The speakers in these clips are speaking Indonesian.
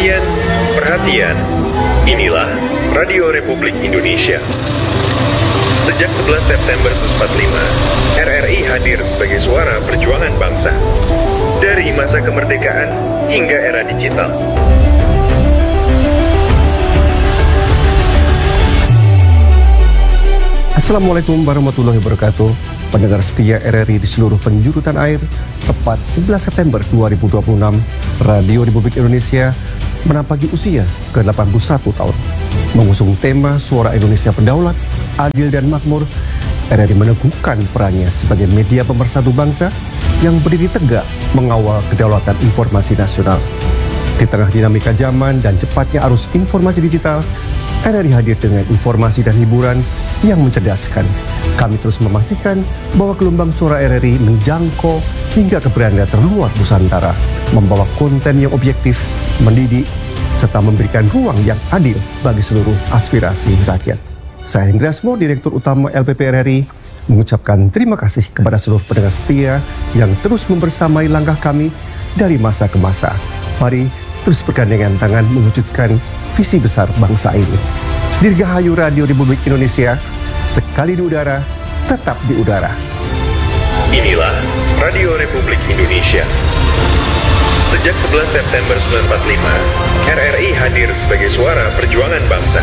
Perhatian, perhatian. Inilah Radio Republik Indonesia. Sejak 11 September 1945, RRI hadir sebagai suara perjuangan bangsa. Dari masa kemerdekaan hingga era digital. Assalamualaikum warahmatullahi wabarakatuh. Pendengar setia RRI di seluruh penjuru tanah air, tepat 11 September 2026, Radio Republik Indonesia menampaki usia ke-81 tahun. Mengusung tema Suara Indonesia Berdaulat, Adil dan Makmur, RRI meneguhkan perannya sebagai media pemersatu bangsa yang berdiri tegak mengawal kedaulatan informasi nasional. Di tengah dinamika zaman dan cepatnya arus informasi digital, RRI hadir dengan informasi dan hiburan yang mencerdaskan. Kami terus memastikan bahwa gelombang suara RRI menjangkau hingga ke beranda terluar Nusantara, membawa konten yang objektif, mendidik, serta memberikan ruang yang adil bagi seluruh aspirasi rakyat. Saya Hendriasmo, Direktur Utama LPP RRI, mengucapkan terima kasih kepada seluruh pendengar setia yang terus membersamai langkah kami dari masa ke masa. Mari terus bergandengan tangan mewujudkan visi besar bangsa ini. Dirgahayu Radio Republik Indonesia, sekali di udara, tetap di udara. Inilah Radio Republik Indonesia. Sejak 11 September 1945, RRI hadir sebagai suara perjuangan bangsa.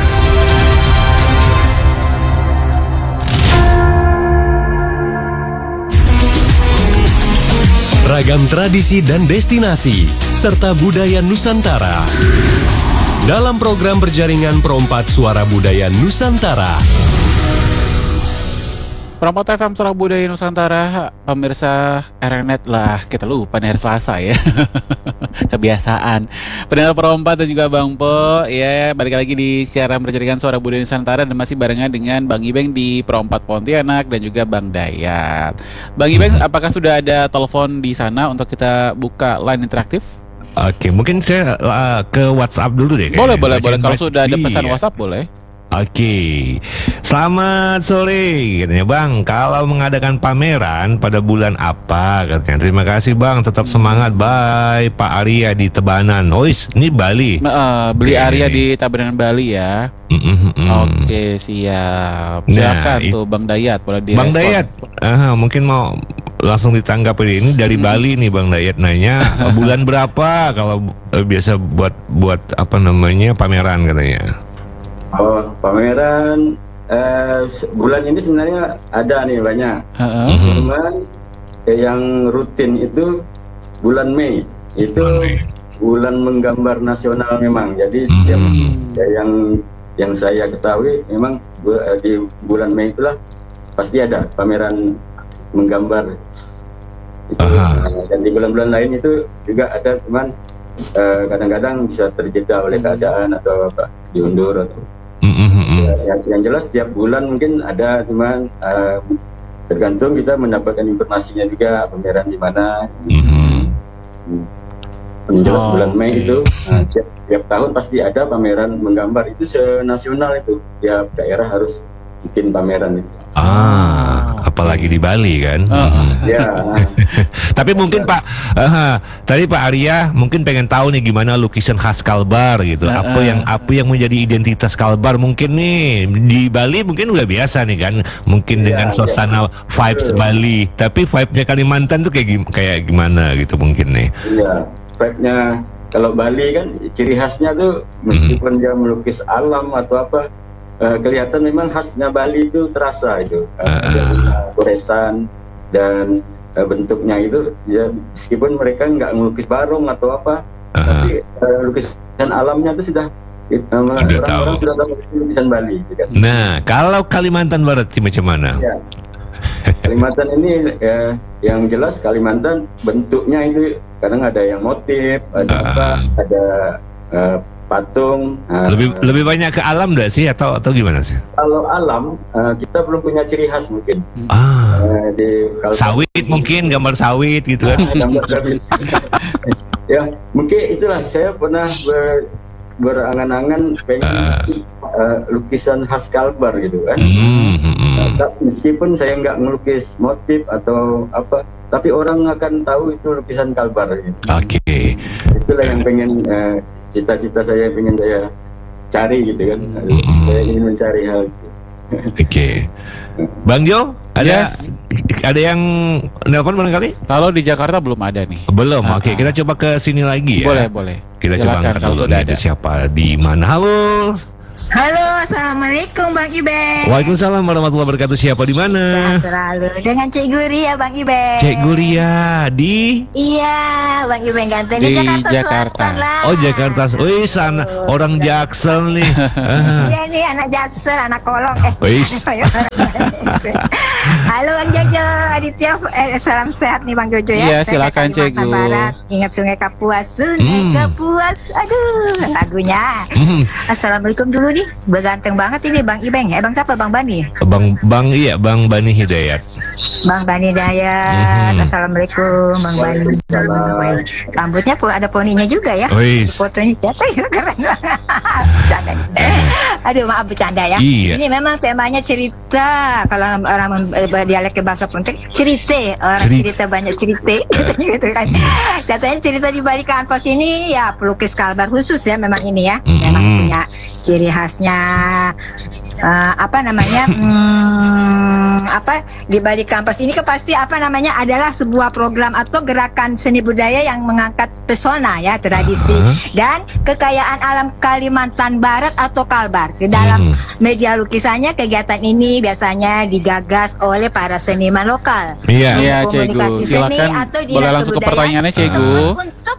Ragam tradisi dan destinasi, serta budaya Nusantara. Dalam program berjaringan Perompat Suara Budaya Nusantara. Perompat FM Suara Budaya Nusantara, pemirsa RNet lah, kita lupa nih hari Selasa ya. Kebiasaan. Pendengar Perompat dan juga Bang Po, ya balik lagi di siaran berjaringan Suara Budaya Nusantara dan masih barengan dengan Bang Ibeng di Perompat Pontianak dan juga Bang Dayat. Bang Ibeng, apakah sudah ada telepon di sana untuk kita buka line interaktif? Oke, mungkin saya ke WhatsApp dulu deh. Boleh. Kalau sudah ada pesan WhatsApp boleh. Oke, selamat sore katanya Bang. Kalau mengadakan pameran pada bulan apa katanya? Terima kasih Bang, tetap semangat. Bye, Pak Arya di Tabanan. Ini Bali. Beli Arya di Tabanan Bali ya. Oke, siap. Silakan tuh Bang Dayat, boleh direspon. Bang Dayat, mungkin mau langsung ditanggap ini dari Bali nih Bang Dayat nanya bulan berapa kalau biasa buat apa namanya pameran katanya. Oh, pameran bulan ini sebenarnya ada nih banyak. Cuman yang rutin itu bulan Mei. Itu bulan menggambar nasional memang. Jadi yang saya ketahui memang di bulan Mei itulah pasti ada pameran menggambar. Itu, dan di bulan-bulan lain itu juga ada, cuman kadang-kadang bisa terjeda oleh keadaan atau apa, diundur atau yang jelas setiap bulan mungkin ada, cuman tergantung kita mendapatkan informasinya juga pameran di mana. Yang jelas bulan Mei itu tiap tahun pasti ada pameran menggambar, itu senasional, itu tiap daerah harus bikin pameran itu. Apalagi di Bali kan. Tapi mungkin Pak, tadi Pak Arya mungkin pengen tahu nih gimana lukisan khas Kalbar gitu. Apa yang menjadi identitas Kalbar mungkin nih di Bali mungkin udah biasa nih kan. Mungkin dengan suasana vibes Bali. Tapi vibe-nya Kalimantan tuh kayak gimana gitu mungkin nih. Iya, vibe-nya kalau Bali kan ciri khasnya tuh meskipun dia melukis alam atau apa, kelihatan memang khasnya Bali itu terasa itu. Goresan dan bentuknya itu ya, meskipun mereka nggak melukis barong atau apa, tapi lukisan alamnya itu sudah orang-orang sudah tahu lukisan Bali kan? Nah, kalau Kalimantan Barat macam mana? Ya. Kalimantan ini yang jelas Kalimantan bentuknya itu kadang ada yang motif, ada apa, ada patung. Lebih banyak ke alam nggak sih atau gimana sih? Kalau alam kita belum punya ciri khas mungkin. Sawit mungkin, gambar sawit gitu kan. Gambar sawit. Ya mungkin itulah, saya pernah berangan-angan pengen lukisan khas Kalbar gitu kan. Meskipun saya nggak melukis motif atau apa, tapi orang akan tahu itu lukisan Kalbar gitu. Oke. Itulah yang pengen cita-cita saya ingin saya cari gitu kan. Saya ingin mencari hal itu. Oke. Bang Jo, ada yang nelpon barangkali? Kalau di Jakarta belum ada nih. Belum. Oke, kita coba ke sini lagi ya. Boleh. Kita coba angkat dulu ada siapa di mana. Halo. Halo, assalamualaikum Bang Iben. Waalaikumsalam warahmatullahi wabarakatuh. Siapa di mana? Sehat selalu. Dengan Cik Guria Bang Iben. Cik Guria di? Iya, Bang Iben ganteng di Jakarta. Oh, Jakarta. Wih, sana orang Jaksel nih. Iya nih anak Jaksel, anak kolong. Wih. Halo Bang Jojo, Aditya. Salam sehat nih Bang Jojo ya. Iya, silakan Cik Gu. Ingat Sungai Kapuas. Aduh, lagunya. Assalamualaikum dulu nih, berganteng banget ini Bang Ibeng. Bang siapa? Bang Bani? Bang Bani Hidayat. Bang Bani Hidayat. Assalamualaikum Bang Bani. Rambutnya ada poninya juga ya. Fotonya siapa ya, keren banget. Bercanda. Aduh maaf bercanda ya. Iya. Ini memang temanya cerita. Kalau orang dialek bahasa Pontianak, cerita. Orang cerita banyak cerita. Gitu kan. Katanya cerita di balik kanvas ini ya pelukis Kalbar khusus ya memang ini ya. Memang punya ciri khasnya di balik kanvas ini pasti adalah sebuah program atau gerakan seni budaya yang mengangkat pesona ya tradisi dan kekayaan alam Kalimantan Barat atau Kalbar. Di dalam media lukisannya kegiatan ini biasanya digagas oleh para seniman lokal. Iya, Cikgu. Silakan boleh langsung ke pertanyaannya Cikgu. Untuk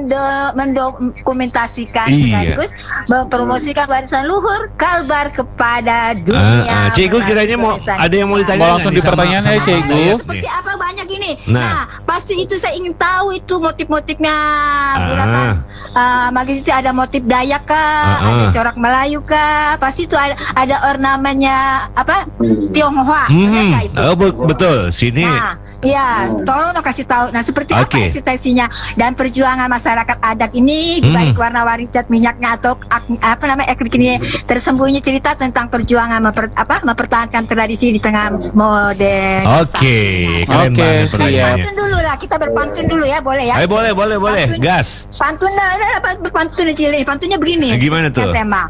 mendokumentasikan sekaligus mempromosikan warisan luhur Kalbar kepada dunia. Cikgu kiranya ada yang mau ditanya. Mau langsung di pertanyaannya Cikgu. Seperti apa banyak ini. Nah, pasti itu saya ingin tahu itu motif-motifnya gerakan. Magis itu ada motif Dayak kah, ada corak Melayu kah, pasti itu ada ornamennya Tionghoa. Betul. Sini. Ya, tolong kasih tahu. Nah, seperti apa eksistensinya dan perjuangan masyarakat adat ini di balik warna-warni cat minyaknya atau ekrik ini tersembunyi cerita tentang perjuangan mempertahankan tradisi di tengah modern. Keren banget pertanyaannya. Pantun dulu lah, kita berpantun dulu ya, boleh ya? Boleh. Gas. Pantun berpantun aja. Pantunnya begini. Gimana tuh? Tema.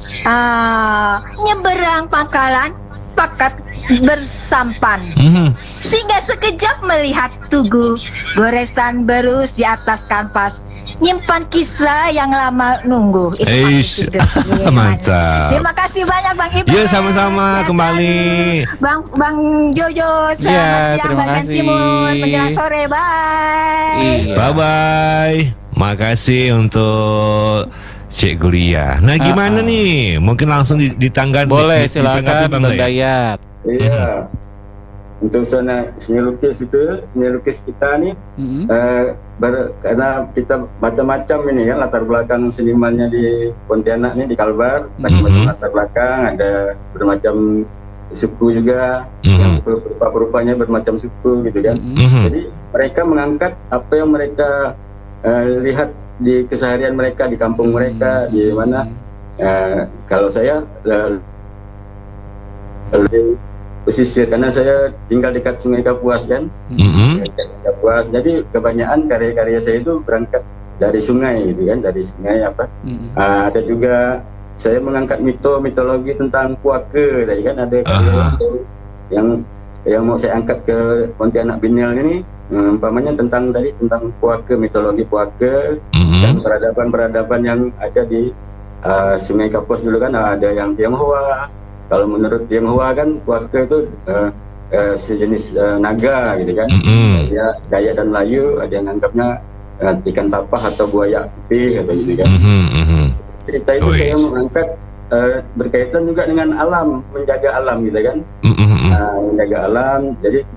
Nyeberang pangkalan pakat bersampan sehingga sekejap melihat tugu goresan berus di atas kanvas nyimpan kisah yang lama nunggu. Mantap. Terima kasih banyak Bang Ibu. Ya sama-sama kembali. Bang Jojo selamat siang bagian timur menjelang sore. Bye. Bye. Makasih untuk Cik Guria. Nah gimana nih? Mungkin langsung ditanggapi. Boleh, silakan Bang Dayat. Iya. Untuk seni lukis kita nih, karena kita macam-macam ini ya latar belakang senimannya di Pontianak nih di Kalbar, macam-macam latar belakang, ada bermacam suku juga, yang rupa-rupanya bermacam suku gitu kan. Jadi mereka mengangkat apa yang mereka lihat di keseharian mereka, di kampung mereka, di mana kalau saya pesisir karena saya tinggal dekat Sungai Kapuas kan, Kapuas. Jadi kebanyakan karya-karya saya itu berangkat dari sungai gitu kan, dari sungai ada juga saya mengangkat mitologi tentang puaka, tadi kan ada yang mau saya angkat ke Pontianak Binel ini. Umpamanya tentang puaka, mitologi puaka dan peradaban yang ada di Sungai Kapuas dulu kan, ada yang Tionghoa. Kalau menurut Tionghoa kan puaka itu sejenis naga gitu kan. Dayak dan Melayu ada yang anggapnya ikan tapah atau buaya putih atau gitu kan. Cerita itu saya mengangkat berkaitan juga dengan alam, menjaga alam gitu kan. Menjaga alam, jadi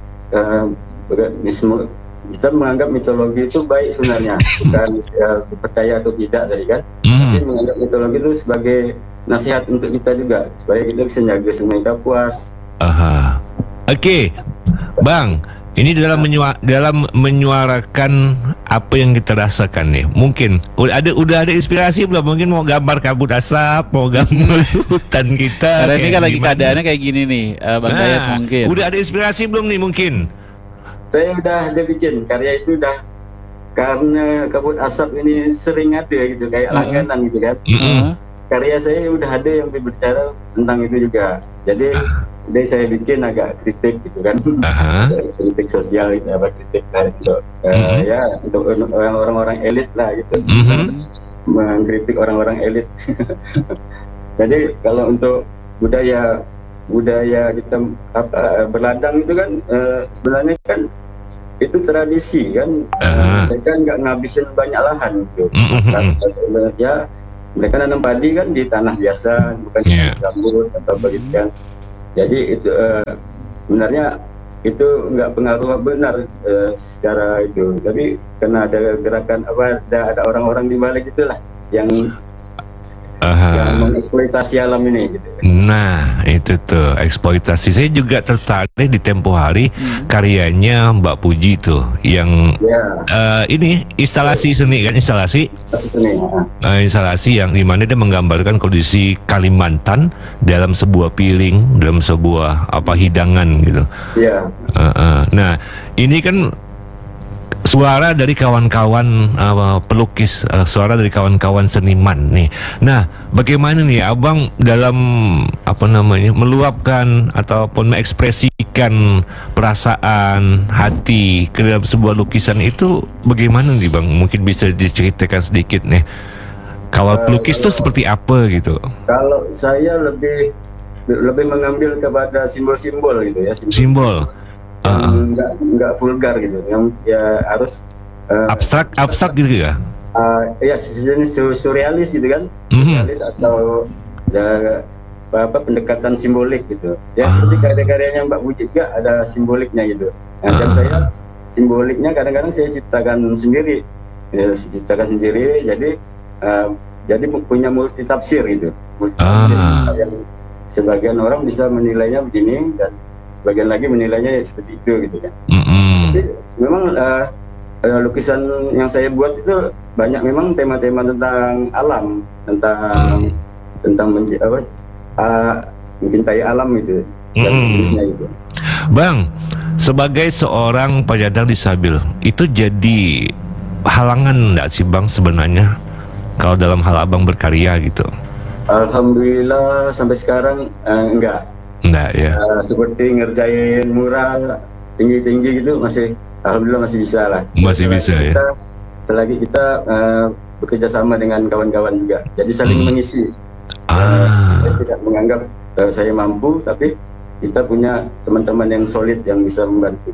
kita menganggap mitologi itu baik sebenarnya, bukan percaya atau tidak tadi kan, tapi menganggap mitologi itu sebagai nasihat untuk kita juga supaya kita bisa jaga Sungai Kapuas. Oke, Bang, ini dalam menyuarakan apa yang kita rasakan nih. Mungkin udah ada inspirasi belum? Mungkin mau gambar kabut asap, mau gambar hutan kita. Karena ini kan lagi keadaannya kayak gini nih, Bang Dayat mungkin. Udah ada inspirasi belum nih mungkin? Saya udah bikin karya itu udah karena kabut asap ini sering ada gitu, kayak langganan gitu kan. Karya saya udah ada yang berbicara tentang itu juga. Jadi saya bikin agak kritik gitu kan. Kritik sosial gitu, kritik untuk ya untuk orang-orang elit lah gitu. Mengkritik orang-orang elit. Jadi kalau untuk budaya kita berladang itu kan sebenarnya kan itu tradisi kan. Mereka nggak ngabisin banyak lahan gitu. Ya mereka nanam padi kan di tanah biasa, bukan gambut atau begitu kan. Jadi itu sebenarnya itu nggak pengaruh benar secara itu. Tapi karena ada gerakan ada orang-orang di balik itulah yang mengeksploitasi alam ini gitu. Nah itu tuh eksploitasi. Saya juga tertarik di tempo hari karyanya Mbak Puji tuh yang ini instalasi seni kan, instalasi yang dimana dia menggambarkan kondisi Kalimantan dalam sebuah piring, dalam sebuah hidangan gitu. Nah ini kan suara dari kawan-kawan pelukis, suara dari kawan-kawan seniman nih. Nah, bagaimana nih Abang dalam meluapkan ataupun mengekspresikan perasaan hati ke dalam sebuah lukisan itu bagaimana nih Bang? Mungkin bisa diceritakan sedikit nih. Kalau pelukis itu seperti apa gitu? Kalau saya lebih mengambil kepada simbol-simbol gitu ya. Simbol. Nggak vulgar gitu, yang ya harus abstrak gitu ya. Ya surrealis gitu kan, surrealis atau pendekatan simbolik gitu. Ya seperti karya-karyanya Mbak Puji juga ada simboliknya gitu. Nah, dan saya simboliknya kadang-kadang saya ciptakan sendiri, jadi punya multi tafsir gitu. Yang sebagian orang bisa menilainya begini dan bagian lagi menilainya seperti itu gitu kan. Jadi memang lukisan yang saya buat itu banyak memang tema-tema tentang alam, tentang mencintai alam gitu dan seterusnya gitu. Bang, sebagai seorang penyandang disabilitas itu jadi halangan enggak sih Bang sebenarnya kalau dalam hal Abang berkarya gitu? Alhamdulillah sampai sekarang enggak. Enggak ya. Seperti ngerjain mural tinggi-tinggi gitu alhamdulillah masih bisa lah. Masih bisa ya. Selagi kita bekerja sama dengan kawan-kawan juga. Jadi saling mengisi. Saya tidak menganggap saya mampu, tapi kita punya teman-teman yang solid yang bisa membantu.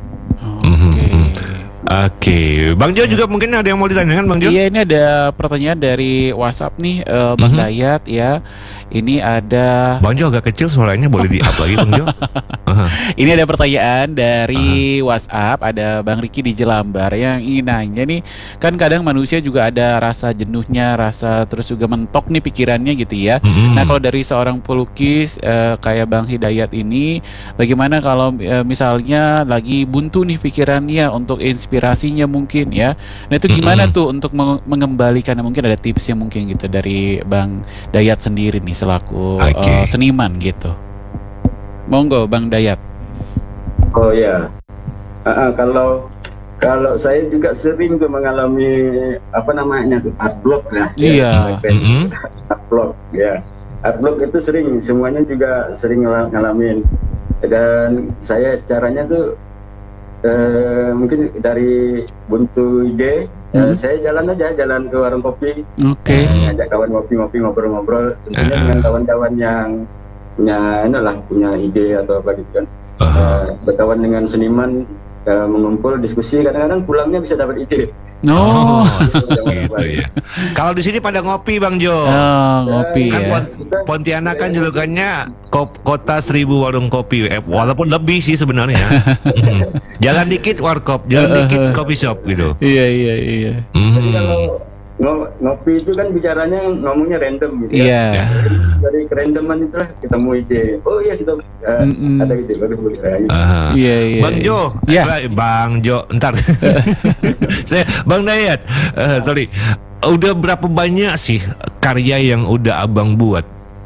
Oke, Bang Jo juga mungkin ada yang mau ditanyakan Bang Jo? Iya, ini ada pertanyaan dari WhatsApp nih, Bang Dayat ya. Ini ada Bang Jo agak kecil suaranya, boleh di-up lagi Bang Jo? Ini ada pertanyaan dari WhatsApp, ada Bang Riki di Jelambar yang ingin nanya nih, kan kadang manusia juga ada rasa jenuhnya, rasa terus juga mentok nih pikirannya gitu ya. Nah kalau dari seorang pelukis kayak Bang Hidayat ini, bagaimana kalau misalnya lagi buntu nih pikirannya untuk inspirasinya mungkin ya. Nah itu gimana tuh untuk mengembalikan, mungkin ada tipsnya mungkin gitu dari Bang Dayat sendiri nih selaku seniman gitu. Monggo Bang Dayat. Oh ya, kalau saya juga sering tuh mengalami art block lah. Iya. Art block ya. Art block itu sering, semuanya juga sering ngalamin. Dan saya caranya tuh mungkin dari buntu ide, saya jalan ke warung kopi. Ngajak kawan ngopi-ngopi, ngobrol-ngobrol. Tentunya dengan kawan-kawan yang punya ide atau apa gitu kan. Berkawan dengan seniman, mengumpul diskusi, kadang-kadang pulangnya bisa dapat ide. Gitu ya. Kalau di sini pada ngopi Bang Jo. Ngopi kan ya. Pontianak kan julukannya kota 1000 warung kopi. Walaupun lebih sih sebenarnya. Jalan dikit warkop, jalan dikit coffee shop gitu. Iya. Jadi kalau ngopi itu kan bicaranya ngomongnya random gitu. Iya. Dari kerandoman itulah ketemu ide. Oh iya kita ada ide bagus. Iya. Bang Jo, Bang Jo, ntar. Saya Bang Dayat, sorry. Udah berapa banyak sih karya yang udah Abang buat?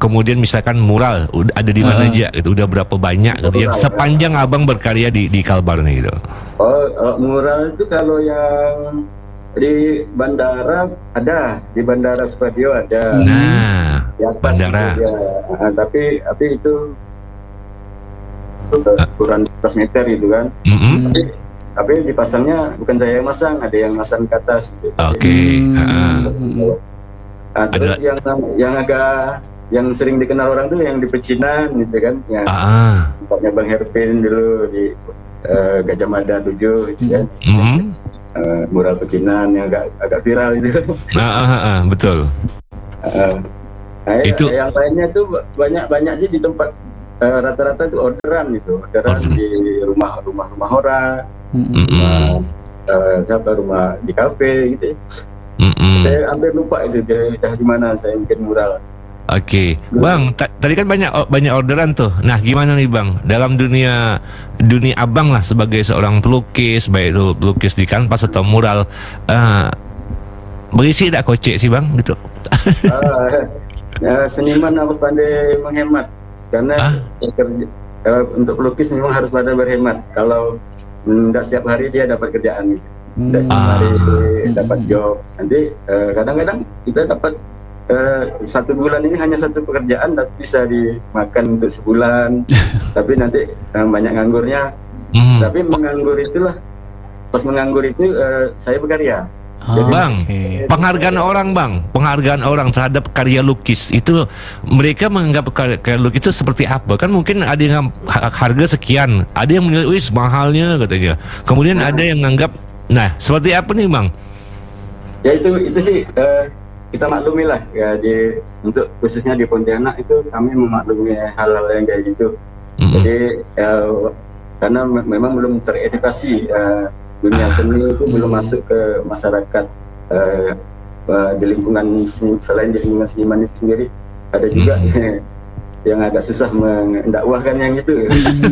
kemudian misalkan mural ada di mana aja gitu, udah berapa banyak gitu yang sepanjang abang berkarya di Kalbar nih gitu. Mural itu kalau yang di bandara ada, di Bandara Supadio ada. Nah, di atas bandara. Ya, tapi itu ukuran 12 meter gitu kan. Tapi dipasangnya bukan saya yang masang, ada yang masang ke atas gitu. Oke. Terus yang sering dikenal orang tuh yang di Pecinan gitu kan, yang tempatnya Bang Herpin dulu di Gajah Mada 7 gitu kan. Mural Pecinan yang agak viral itu. Betul. Itu yang lainnya tuh banyak sih di tempat rata-rata itu orderan gitu, di rumah orang, rumah di kafe gitu. Saya hampir lupa itu di mana saya bikin mural. Oke, Bang, tadi kan banyak orderan tuh. Nah, gimana nih Bang, dalam dunia abang lah sebagai seorang pelukis, baik itu pelukis di kanvas atau mural, berisi tak kocek sih Bang gitu? Seniman harus pandai menghemat, karena untuk pelukis memang harus pandai berhemat. Kalau tidak setiap hari dia dapat kerjaan, tidak setiap hari dapat job. Nanti kadang-kadang kita dapat 1 bulan ini hanya 1 pekerjaan, tapi bisa dimakan untuk sebulan. Tapi nanti banyak nganggurnya. Tapi menganggur itulah, pas menganggur itu saya berkarya. Jadi, Bang, penghargaan orang terhadap karya lukis itu, mereka menganggap karya lukis itu seperti apa? Kan mungkin ada yang harga sekian, ada yang menilai wis mahalnya katanya. Kemudian ada yang menganggap, nah seperti apa nih Bang? Ya itu sih kita maklumi lah ya, untuk khususnya di Pontianak itu kami memaklumi hal-hal yang kayak gitu. Jadi karena memang belum teredukasi, dunia seni itu belum masuk ke masyarakat di lingkungan selain di lingkungan seniman itu sendiri, ada juga yang agak susah mendakwahkan yang itu.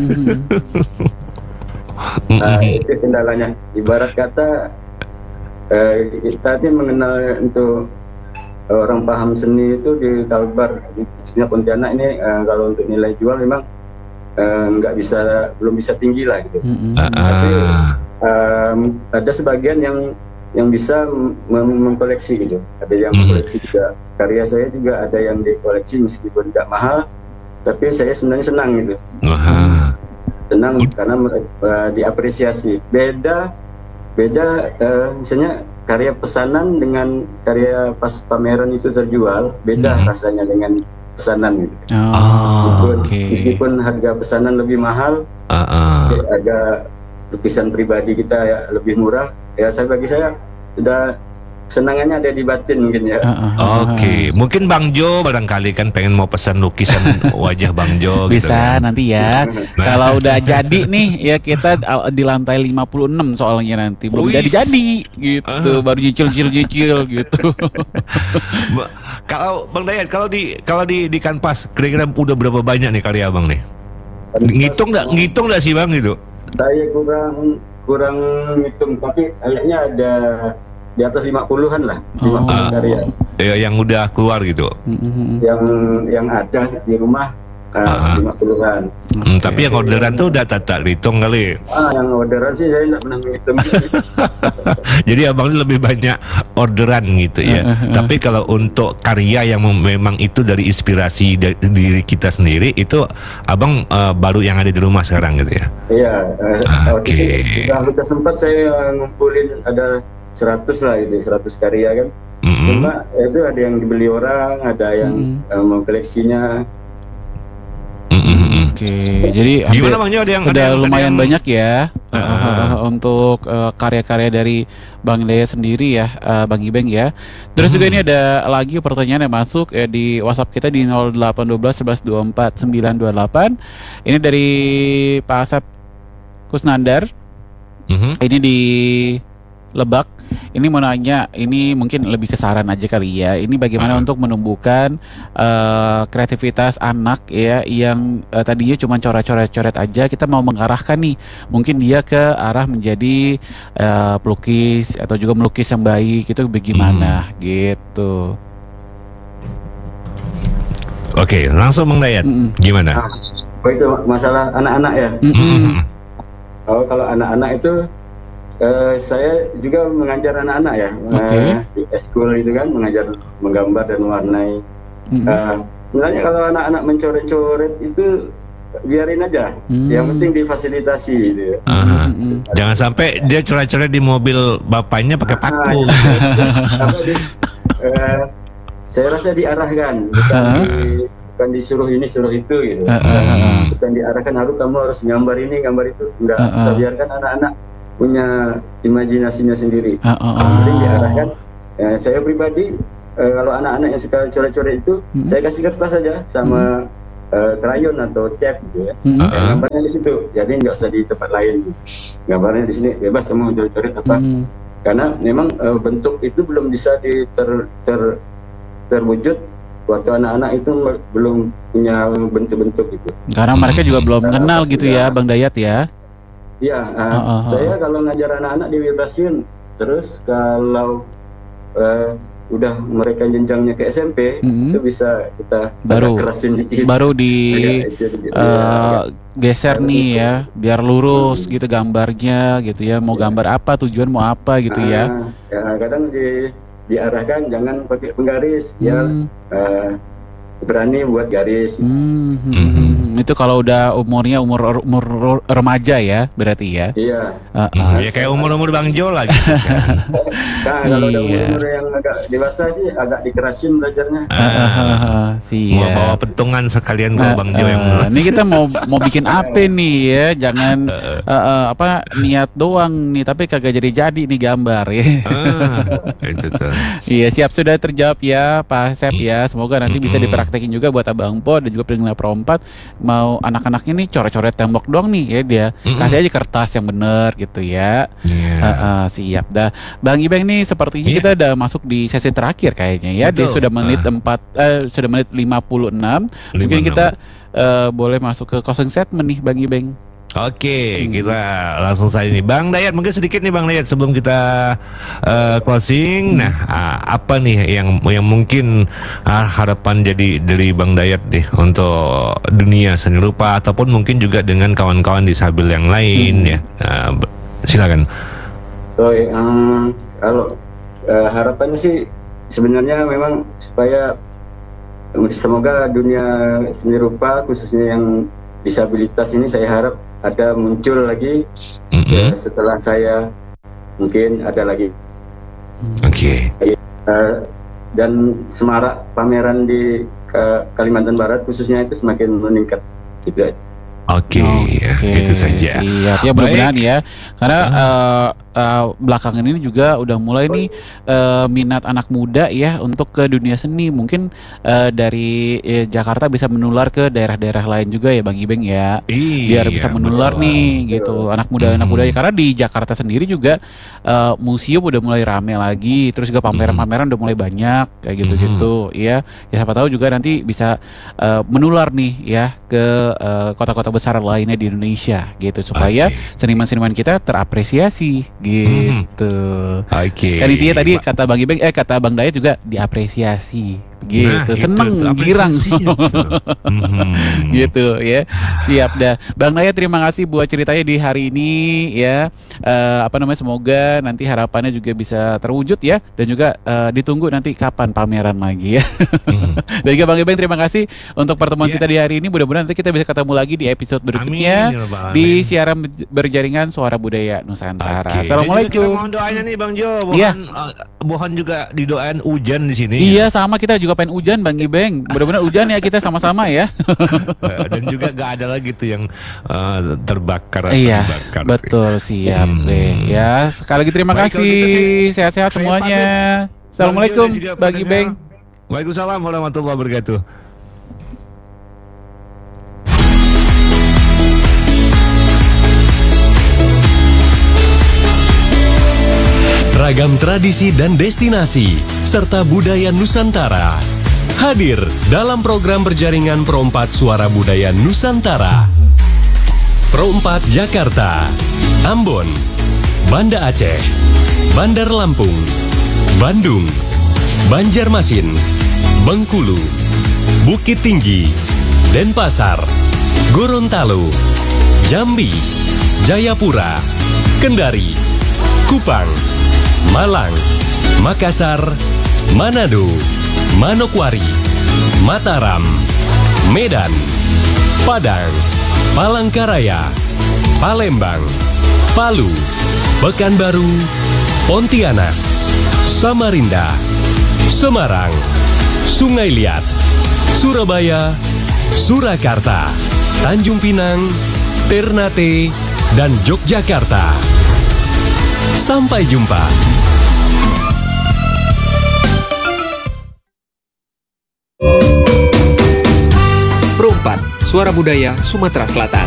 Itu kendalanya. Ibarat kata kita ini mengenal untuk orang paham seni itu di Kalbar, khususnya Pontianak ini, kalau untuk nilai jual memang belum bisa tinggi lah gitu. Tapi ada sebagian yang bisa mengkoleksi gitu. Ada yang mengkoleksi juga karya saya, juga ada yang dikoleksi meskipun tidak mahal, tapi saya sebenarnya senang gitu. Senang karena diapresiasi. Beda misalnya karya pesanan dengan karya pas pameran itu terjual, beda rasanya dengan pesanan gitu. Meskipun harga pesanan lebih mahal, harga lukisan pribadi kita ya lebih murah. Ya bagi saya sudah senangannya ada di batin mungkin ya. Mungkin Bang Jo barangkali kan pengen mau pesan lukisan wajah Bang Jo gitu. Bisa kan? Nanti ya. Kalau udah jadi nih ya, kita di lantai 56 soalnya nanti belum jadi gitu, baru nyicil gitu. Kalau Bang Dayat, kalau di kanvas kira-kira udah berapa banyak nih karya Abang nih? Ngitung enggak sih Bang gitu? Saya kurang ngitung, tapi kayaknya ada di atas 50-an lah, 50 karya. Yang udah keluar gitu. Yang ada di rumah 50-an. Tapi yang orderan tuh udah tak hitung kali. Yang orderan sih saya nggak pernah menghitung. Jadi Abang ini lebih banyak orderan gitu ya. Tapi kalau untuk karya yang memang itu dari inspirasi dari diri kita sendiri, itu Abang baru yang ada di rumah sekarang gitu ya. Iya. Sudah sempat saya ngumpulin ada 100 lah gitu, 100 karya kan. Cuma itu ada yang dibeli orang, ada yang mau koleksinya. Jadi gimana Bang, udah lumayan banyak ya untuk karya-karya dari Bang Dayat sendiri ya, Bang Ibeng ya. Terus juga ini ada lagi pertanyaan yang masuk ya di WhatsApp kita di 0812 1124 928. Ini dari Pak Asep Kusnandar. Ini di Lebak. Ini mau nanya, ini mungkin lebih ke saran aja kali ya. Ini bagaimana untuk menumbuhkan kreativitas anak ya, yang tadinya cuma coret-coret aja, kita mau mengarahkan nih, mungkin dia ke arah menjadi pelukis atau juga melukis yang baik, itu bagaimana gitu. Oke, langsung Bang Dayat. Gimana? Itu masalah anak-anak ya. Kalau anak-anak itu saya juga mengajar anak-anak ya. Di school itu kan mengajar menggambar dan mewarnai. Sebenarnya kalau anak-anak mencoret-coret itu biarin aja. Yang penting difasilitasi gitu ya. Jangan sampai dia coret-coret di mobil bapaknya pakai paku. Saya rasa diarahkan, bukan disuruh ini suruh itu gitu. Bukan diarahkan kamu harus gambar ini gambar itu. Enggak, bisa biarkan anak-anak punya imajinasinya sendiri. Yang penting diarahkan. Saya pribadi kalau anak-anak yang suka coret-coret itu, saya kasih kertas saja sama krayon atau cat gitu ya. Gambarnya di situ, jadi nggak usah di tempat lain. Gambarnya di sini bebas kamu coret-coret apa. Karena memang bentuk itu belum bisa terwujud waktu anak-anak itu belum punya bentuk-bentuk itu. Karena mereka juga belum kenal gitu ya, Bang Dayat ya. Iya, saya kalau ngajar anak-anak di Wibrasiun, terus kalau udah mereka jenjangnya ke SMP, itu bisa kita kerasin dikit. Baru geser nih ya, biar lurus gitu gambarnya gitu ya. Mau gambar apa, tujuan mau apa gitu ya. Kadang diarahkan jangan pakai penggaris, ya berani buat garis. Itu kalau udah umurnya umur remaja ya berarti ya. Iya. Ya kayak umur Bang Jo lah gitu. Kalau udah umur yang agak dewasa sih agak dikerasin belajarnya. Mau bawa pentungan sekalian kalau Bang Jo yang ini kita mau bikin apa nih ya, jangan niat doang nih tapi kagak jadi nih gambar ya. Itu tuh. Iya, siap, sudah terjawab ya Pak Sep ya. Semoga nanti bisa dipraktekin juga buat Abang Po dan juga pendengar Pro 4. Mau anak-anaknya nih coret-coret tembok doang nih ya dia. Kasih aja kertas yang bener gitu ya. Siap dah. Bang Ibeng nih sepertinya kita udah masuk di sesi terakhir kayaknya ya. Dia sudah menit 56. Mungkin kita boleh masuk ke closing statement nih Bang Ibeng. Oke, kita langsung saja nih Bang Dayat, mungkin sedikit nih Bang Dayat sebelum kita closing. Nah, apa nih yang mungkin harapan jadi dari Bang Dayat deh untuk dunia seni rupa ataupun mungkin juga dengan kawan-kawan disabil yang lain ya. Silakan. Kalau harapannya sih sebenarnya memang supaya semoga dunia seni rupa khususnya yang disabilitas ini saya harap ada muncul lagi setelah saya mungkin ada lagi. Dan semarak pameran di Kalimantan Barat khususnya itu semakin meningkat gitu. Itu saja. Siap. Ya mudah-mudahan ya. Karena belakangan ini juga udah mulai nih minat anak muda ya untuk ke dunia seni. Mungkin dari Jakarta bisa menular ke daerah-daerah lain juga ya Bang Ibeng ya. Biar bisa menular nih gitu anak muda ya. Karena di Jakarta sendiri juga museum udah mulai rame lagi. Terus juga pameran-pameran udah mulai banyak kayak gitu-gitu ya. Ya siapa tahu juga nanti bisa menular nih ya ke kota-kota besar lainnya di Indonesia gitu supaya seniman-seniman kita terapresiasi gitu. Kan intinya tadi kata Bang Ibeng kata Bang Dayat juga diapresiasi gitu. Seneng girang gitu ya. Siap dah Bang Dayat, terima kasih buat ceritanya di hari ini ya. Semoga nanti harapannya juga bisa terwujud ya, dan juga ditunggu nanti kapan pameran lagi ya. Dan juga Bang Ibeng, terima kasih untuk pertemuan kita di hari ini. Mudah-mudahan nanti kita bisa ketemu lagi di episode berikutnya di siaran berjaringan Suara Budaya Nusantara. Assalamualaikum. Kita mohon doanya nih Bang Jo. Mohon juga didoain hujan di sini. Iya, sama kita juga pengen hujan Bang Ibeng. Mudah-mudahan hujan ya kita sama-sama ya. Dan juga gak ada lagi tuh yang terbakar. Iya, betul, siap deh. Ya, sekali lagi terima kasih. Sehat-sehat semuanya. Assalamualaikum Bang Ibeng. Waalaikumsalam warahmatullahi wabarakatuh. Ragam tradisi dan destinasi serta budaya Nusantara hadir dalam program berjaringan Pro 4 Suara Budaya Nusantara. Pro 4 Jakarta, Ambon, Banda Aceh, Bandar Lampung, Bandung, Banjarmasin, Bengkulu, Bukit Tinggi, Denpasar, Gorontalo, Jambi, Jayapura, Kendari, Kupang, Malang, Makassar, Manado, Manokwari, Mataram, Medan, Padang, Palangkaraya, Palembang, Palu, Pekanbaru, Pontianak, Samarinda, Semarang, Sungai Liat, Surabaya, Surakarta, Tanjung Pinang, Ternate, dan Yogyakarta. Sampai jumpa. Pro 4, Suara Budaya Sumatera Selatan.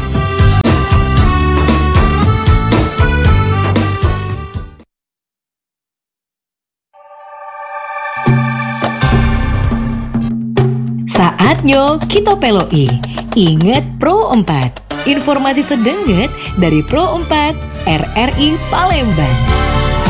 Saatnya kita peloi. Ingat Pro 4. Informasi sedenget dari Pro 4 RRI Palembang.